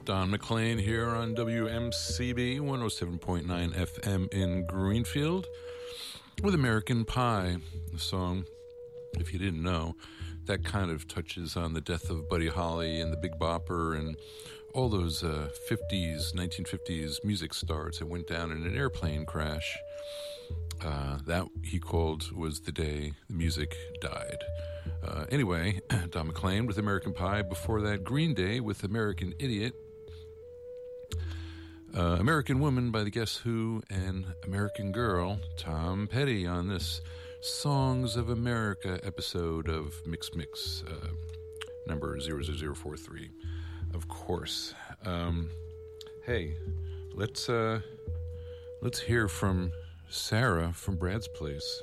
Don McLean here on WMCB 107.9 FM in Greenfield with American Pie, the song, if you didn't know, that kind of touches on the death of Buddy Holly and the Big Bopper and all those 1950s music stars that went down in an airplane crash. That, he called, was the day the music died. Anyway, Don McLean with American Pie. Before that, Green Day with American Idiot. American Woman by the Guess Who, and American Girl, Tom Petty, on this Songs of America episode of Mix number 00043, of course. Hey, let's hear from Sarah from Brad's place.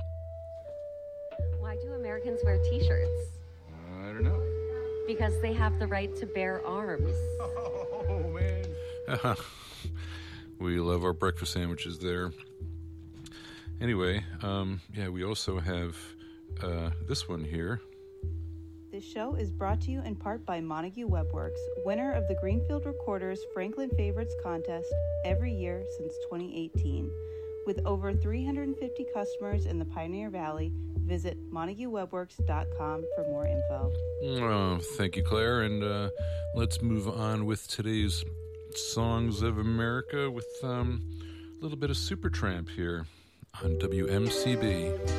Why do Americans wear t-shirts? I don't know. Because they have the right to bear arms. Oh, man. We love our breakfast sandwiches there. Anyway, we also have this one here. This show is brought to you in part by Montague Webworks, winner of the Greenfield Recorders Franklin Favorites Contest every year since 2018. With over 350 customers in the Pioneer Valley, visit MontagueWebworks.com for more info. Oh, thank you, Claire. And let's move on with today's Songs of America with a little bit of Supertramp here on WMCB.